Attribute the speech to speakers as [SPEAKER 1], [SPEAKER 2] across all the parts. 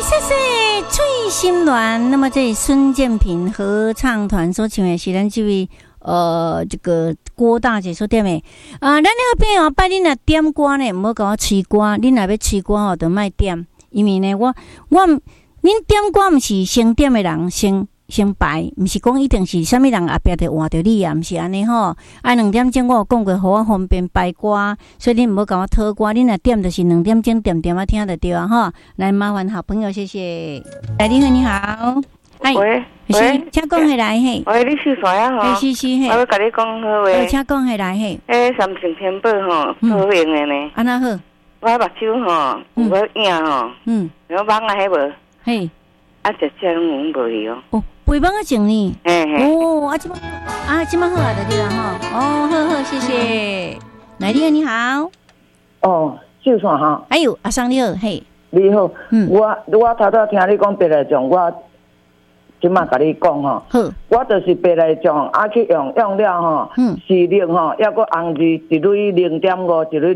[SPEAKER 1] 谢谢翠心鸾。那么这孙建平合唱团所唱的是咱这位这个郭大姐所点的咱那个朋友拜恁若点歌呢，唔好甲我吹歌，恁若要吹歌就莫点，因为呢我恁点歌毋是先点的人先排，毋是讲一定是啥物人后壁就换着你啊，毋是安尼吼。2点钟我有讲过，互我方便排歌，所以恁唔好甲我讨歌。恁若点就是2点钟点啊听就对啊吼。来麻烦好朋友，谢谢。来，你好，你好。
[SPEAKER 2] 喂，
[SPEAKER 1] 请讲下来嘿。
[SPEAKER 2] 喂，你是谁啊？吼，
[SPEAKER 1] 是嘿。
[SPEAKER 2] 我要甲你讲好话。
[SPEAKER 1] 请讲下来嘿。
[SPEAKER 2] 三成天宝吼，好用的呢。
[SPEAKER 1] 安那好？
[SPEAKER 2] 我目睭吼有个影吼，然后网啊迄无。
[SPEAKER 1] 嘿。
[SPEAKER 2] 直接拢无去哦。
[SPEAKER 1] 哦，背帮我整呢。哦，即摆好啊，就对啦吼。好，谢谢。来，你好。
[SPEAKER 3] 哦，秀算哈。
[SPEAKER 1] 哎呦，阿桑你好，嘿。
[SPEAKER 3] 你好，我头拄听你讲白内障，我即马甲你讲吼。好。我就是白内障，去用了吼，视力吼，抑个红字一蕊0.5，一蕊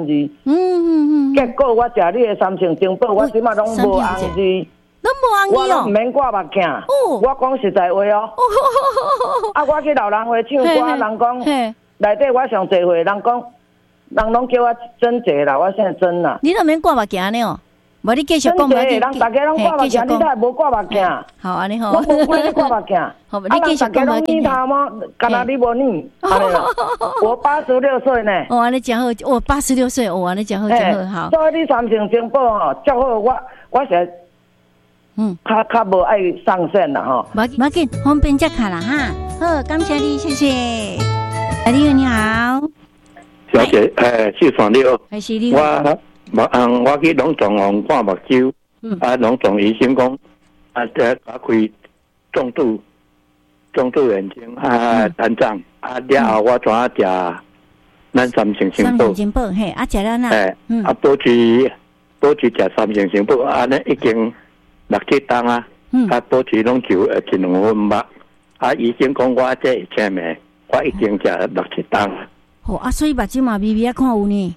[SPEAKER 3] 0.2。结果我食你的3成精宝，我即马拢无红字。
[SPEAKER 1] 拢无红字哦，
[SPEAKER 3] 我毋免挂目镜。我讲实在话哦。我去老人会唱歌，人讲内底我上侪会，人讲人拢叫我真济啦，我现在真啦。
[SPEAKER 1] 你都免挂目镜呢？无你继续讲。
[SPEAKER 3] 人大家拢挂目镜，你才无挂目镜。
[SPEAKER 1] 好，安尼好。
[SPEAKER 3] 我无规你挂目镜。
[SPEAKER 1] 好，你继续讲。
[SPEAKER 3] 大家拢念他吗？干那你无念？我86岁呢。
[SPEAKER 1] 安尼真好。86岁，安尼真好，真好。
[SPEAKER 3] 所以你3成精宝吼，足好。我现在。较无爱上线啦吼，
[SPEAKER 1] 无紧，方便接卡啦哈。好，感谢你，谢谢。你好，
[SPEAKER 4] 小姐，秀算你好，
[SPEAKER 1] 是你。
[SPEAKER 4] 我去龙总行看目睭，龙总医生讲，我开重度眼睛胆脏，了后我怎食咱3成精宝？3成
[SPEAKER 1] 精宝，嘿，食了哪？
[SPEAKER 4] 保持食3成精宝，安尼已经。6-7档啊，保持拢就1-2分吧。医生讲我这会签的，我已经食6-7档。
[SPEAKER 1] 好所以目睭嘛微微啊看有呢。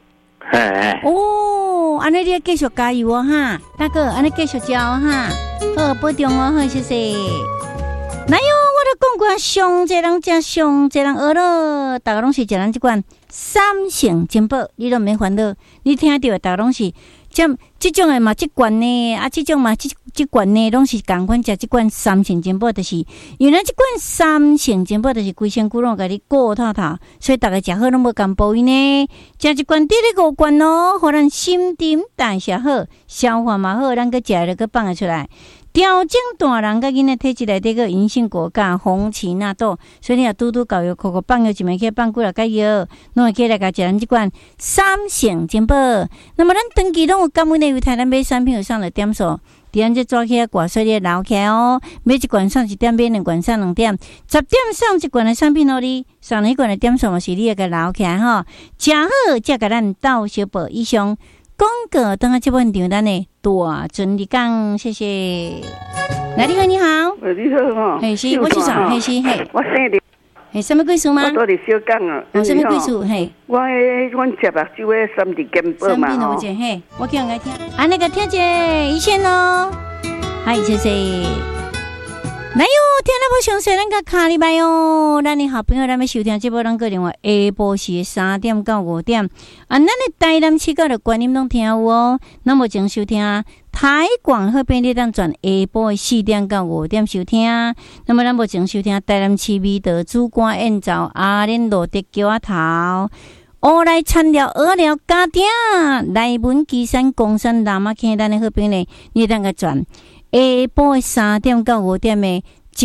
[SPEAKER 1] 安尼你要继续加油哈，大哥，安尼继续教哈，好保重好，谢谢。来哟，我都讲过，上侪人食，上侪人学咯，大家拢是食咱这款3成精宝，你都免烦恼，你听到的大家拢是。这种的嘛，这罐呢，这种嘛，这罐呢，拢是共款食这罐3成精宝，就是原来这罐3成精宝，就是规身躯拢甲你顾透透，所以大家食好拢无甘报应呢。食一罐得了5罐咯，互咱新陈代谢好，消化嘛好，咱个食了个放得出来。调整大人甲囡仔体质内底个银杏果干、红荠纳豆，所以你若拄搞药，口放药一枚去放几落个药，拢会起来甲食咱即款3成精宝。那么咱长期拢有感恩的犹太咱买产品有上了点数，伫咱这抓起来挂，所以留起来哦。买一罐上1点，买2罐上2点，10点上1罐的产品哦，你上1罐的点数嘛是你个留起来吼，食好才甲咱斗小报以上。广告等下这本场咱的大尊你讲，谢谢。来，你好，你好。
[SPEAKER 2] 你好哈。
[SPEAKER 1] 是，我是啥？是
[SPEAKER 2] 我生的。
[SPEAKER 1] 什么贵数吗？
[SPEAKER 2] 我到底小讲啊。
[SPEAKER 1] 什么贵数？
[SPEAKER 2] 阮食目睭的3滴金宝嘛吼。
[SPEAKER 1] 我叫人听。那个听者一线咯。谢谢。来哟，听了不详细，咱个卡礼拜哦。咱的好朋友，咱要收听这波咱个电话，下晡时3点到5点。咱的台南市角的观音拢听有哦。那么前收听台广好便利当转下晡4点到5点收听。那么咱目前收听台南市美德主管演奏阿莲罗的桥仔头。学来参了学了家庭，内文基山公山南马坑咱的好朋友，你当个转。下晡3点到5点的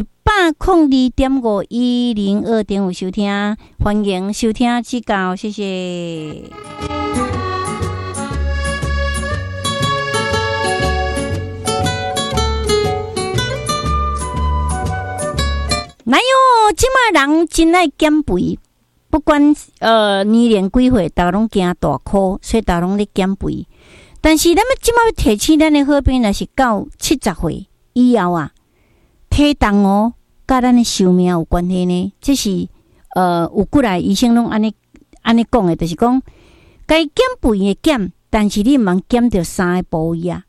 [SPEAKER 1] 102.51025收听，欢迎收听指教，谢谢。来哟，即马人真爱减肥，不管年龄几岁，大家拢惊大箍，所以大家拢咧减肥。但是咱们即马要提醒咱的好朋友，若是到70岁以后啊，体重哦，甲咱的寿命有关系呢。这是有过来医生拢安尼讲的，就是讲该减肥的减，但是你毋通减着3个部位啊。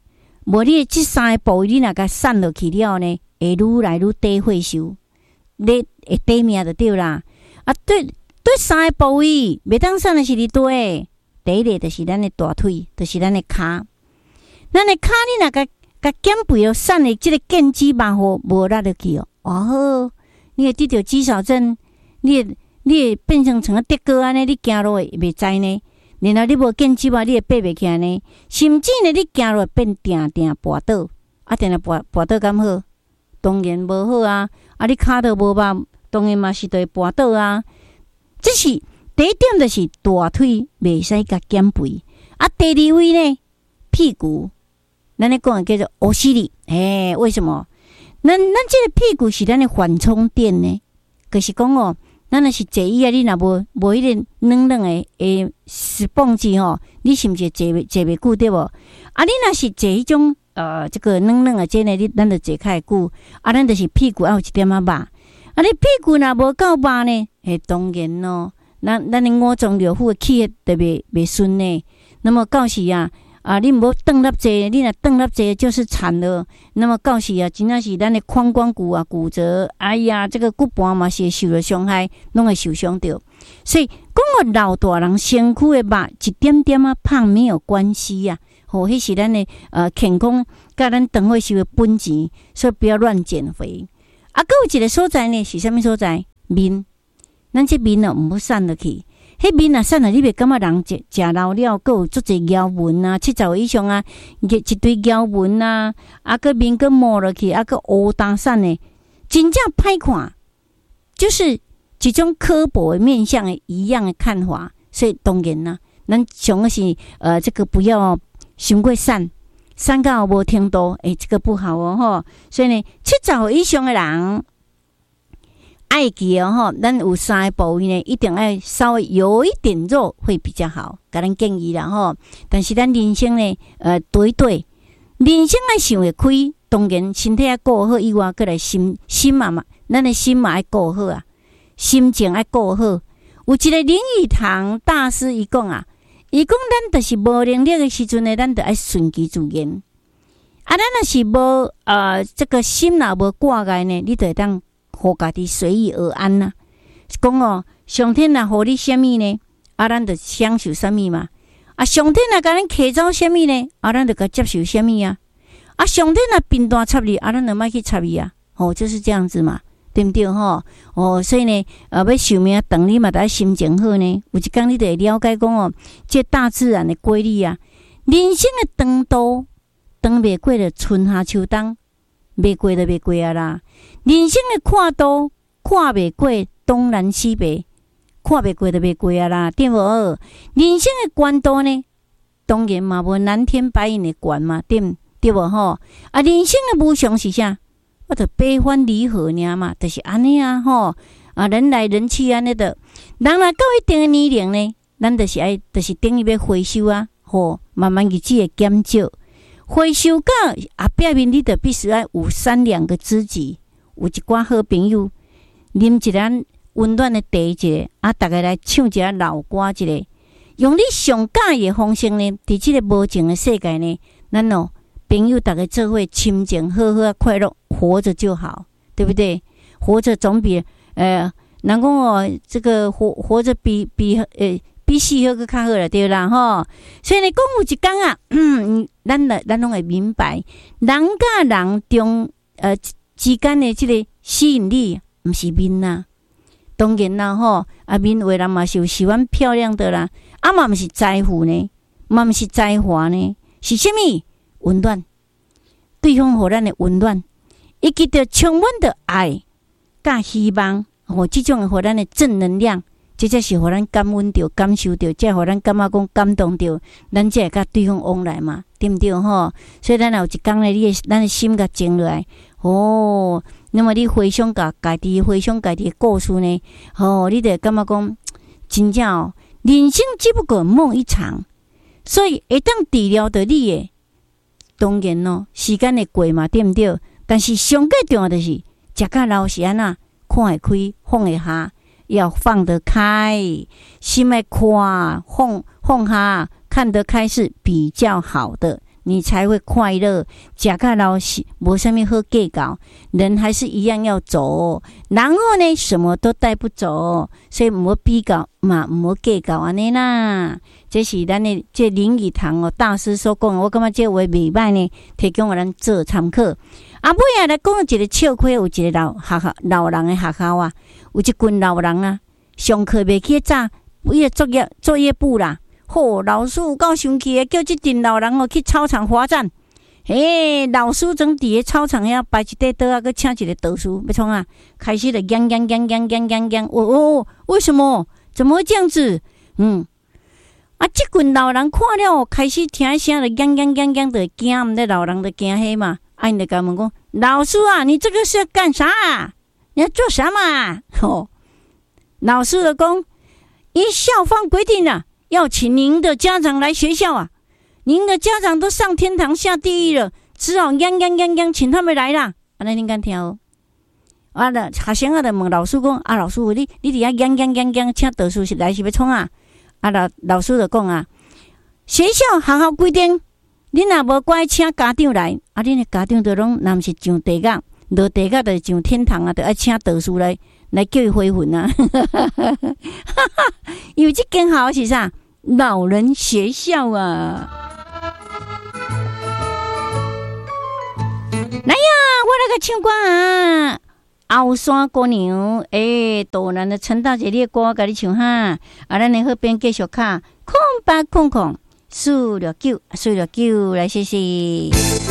[SPEAKER 1] 无你即三个部位你若甲散落去了呢，会愈来愈低血收，你会低命就对啦。啊，对三个部位袂当散的是你对，第一个就是咱的大腿，就是咱的骹。咱的骹你若甲减肥哦，散的即个腱肌肉吼无力落去哦，哦，你会得到肌少症，你会变成个跌哥安尼，你行路会袂知呢。然后你无腱肌肉，你会爬袂起来呢。甚至呢，你行路变定跌倒，啊，定跌倒敢好？当然无好啊！啊，你骹都无肉，当然嘛是会跌倒啊。这是第一点，就是大腿袂使甲减肥。啊，第二位呢，屁股，咱咧讲叫做欧西里。为什么？咱这个屁股是咱的缓冲垫呢？就是讲哦。咱若是坐椅啊，你若无迄个软的石蹦子吼，你是毋是坐袂久对无？啊，你若是坐迄种这个软的这呢，咱就坐较久。啊，咱就是屁股要有一点仔肉。啊，你屁股若无够肉呢？当然咯，咱的五脏六腑的气血就袂顺呢。那么到时啊，你无顿粒坐，你若顿粒坐就是惨了。那么到时真正是咱的髋关节骨折，哎呀，这个骨盘嘛是受了伤害，拢会受伤到。所以讲老大人身躯的肉一点点胖没有关系呀，迄是咱的健康甲咱长岁数的本钱，所以不要乱减肥。啊，还有一个所在呢，是啥物所在？面，咱这面毋好散落去。迄面啊，散了，你袂感觉人食老了，还有足侪咬纹啊，70岁以上啊，一堆咬纹啊，个面个磨落去，个乌当散的，真正歹看，就是一种刻薄的面相的一样的看法。所以当然啦，咱上个是这个不要伤过散到无程度，这个不好哦吼。所以呢，70岁以上的人。爱记哦吼，咱有三个部位呢，一定要稍微有一点肉会比较好，甲咱建议啦吼。但是咱人生呢，对，人生要想会开，当然身体要顾好以外，过来心嘛，咱的心嘛要顾好啊，心情要顾好。有一个林语堂大师伊讲啊，伊讲咱就是无能力的时阵呢，咱就要顺其自然。啊，咱若是无这个心若无挂碍呢，你就会当。互家己随遇而安呐、讲哦，上天若互你什么呢？啊，咱就享受什么嘛。啊，上天若甲咱摕走什么呢？啊，咱就甲接受什么啊。啊，上天若贫惰插你，啊，咱就莫去插伊啊。就是这样子嘛，对不对吼？所以呢，要寿命长，你嘛得心情好呢。有一天你就会了解讲哦，这大自然的规律啊，人生的长度，长袂过就春夏秋冬。袂过就袂过啊啦！人生的看度看袂过东南西北，看袂过就袂过啊啦，对无？人生的悬度呢，当然嘛无蓝天白云的悬嘛，对无吼？啊，人生的无常是啥？我着悲欢离合尔嘛，就是安尼啊吼！啊，人来人去安尼的，人若到一定的年龄呢，咱就是等于要回收啊，慢慢日子会减少。回收到壁面，你就必须要有3、2个知己，有一寡好朋友，啉一盏温暖的茶一个，大家来唱一下老歌一个，用你上喜的方式呢，伫这个无情的世界呢，咱朋友大家做伙亲情好好快乐，活着就好，对不对？活着总比人讲这个活着比死好个较好啦，对啦吼。所以呢，讲有一天啊，咱拢会明白，人甲人中之间的这个吸引力，毋是面啦。当然啦吼，面为人嘛是有喜欢漂亮的啦，嘛毋是在乎呢，嘛毋是才华呢，是啥物？温暖，对方互咱的温暖，以及着充满的爱甲希望，这种互咱的正能量。这才是互咱感恩着、感受着，才互咱感觉讲感动着，咱才会甲对方往来嘛，对不对吼？所以咱有一天呢，咱的心甲静落来，那么你回想家己的故事呢，你就感觉讲，真正人生只不过梦一场，所以会当治疗着你的，当然时间会过嘛，对不对？但是上个重要的是，食甲老是安那看会开，放会下。要放得开，心爱看放下，看得开是比较好的。 你才会快乐。吃到老是没什么好计较，人还是一样要走。然后呢，什么都带不走，所以唔好比较嘛，唔好计较安尼啦。这是咱的这林语堂大师所讲，我感觉这话袂歹呢，提供互咱做参考。啊，尾啊来讲一个笑话，有一个老人的学校啊，有一群老人啊，上课袂去早，伊个作业簿啦。老师有够生气的，叫这群老人去操场罚站。老师整伫个操场遐摆一块桌啊，佮请一个导师，要创啊，开始就讲。为什么？怎么会这样子？这群老人看了，开始听声就讲，就惊，那老人就惊黑嘛。因就甲问讲，老师啊，你这个是要干啥啊？你要做什么啊？老师就讲，依校方规定啊。要请您的家长来学校啊！您的家长都上天堂下地狱了，只好央，请他们来啦！安尼恁敢听哦？学生就问老师讲：老师，你伫遐央，请导师来是要创啊？老师就讲啊，学校规定，恁若无乖请家长来，恁的家长就拢若毋是上地狱，落地狱就上天堂啊，就爱请导师来叫伊回魂啊！因为这间学校是啥？老人学校啊！来呀，我来个唱歌啊！后山姑娘，大人的陈大姐，你的歌甲你唱哈。咱的好边继续卡，空，469，来谢谢。